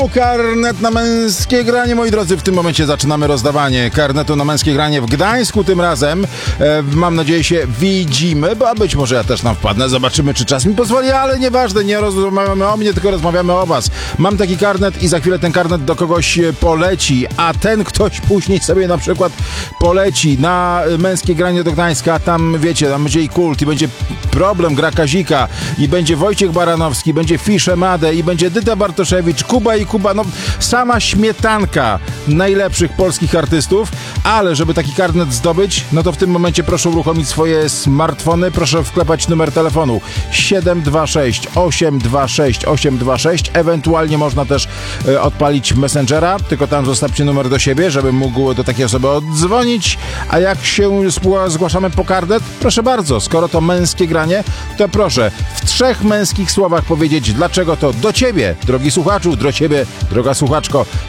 Karnet na męskie granie, moi drodzy, w tym momencie zaczynamy rozdawanie karnetu na męskie granie w Gdańsku tym razem. Mam nadzieję się widzimy, a być może ja też tam wpadnę, zobaczymy czy czas mi pozwoli, ale nieważne, nie rozmawiamy o mnie, tylko rozmawiamy o was. Mam taki karnet i za chwilę ten karnet do kogoś poleci, a ten ktoś później sobie na przykład poleci na męskie granie do Gdańska, tam wiecie, tam będzie i Kult, i będzie Problem gra Kazika, i będzie Wojciech Baranowski, będzie Fisze Made, i będzie Dyta Bartoszewicz, Kuba i Kuba, no sama śmietanka najlepszych polskich artystów, ale żeby taki karnet zdobyć, no to w tym momencie proszę uruchomić swoje smartfony, proszę wklepać numer telefonu 726 826 826, ewentualnie można też odpalić Messengera, tylko tam zostawcie numer do siebie, żeby mógł do takiej osoby oddzwonić, a jak się zgłaszamy po karnet, proszę bardzo, skoro to męskie granie, to proszę w 3 męskich słowach powiedzieć, dlaczego to do ciebie, drogi słuchaczu, do ciebie, droga słuchaczko,